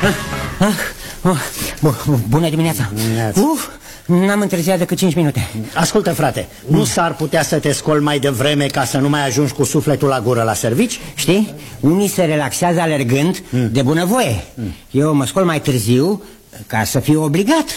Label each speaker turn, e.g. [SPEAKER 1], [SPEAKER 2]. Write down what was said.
[SPEAKER 1] Bună dimineața. N-am întârziat decât 5 minute.
[SPEAKER 2] Ascultă, frate, nu s-ar putea să te scoli mai devreme ca să nu mai ajungi cu sufletul la gură la servici?
[SPEAKER 1] Știi? Unii se relaxează alergând de bunăvoie. Eu mă scol mai târziu ca să fiu obligat.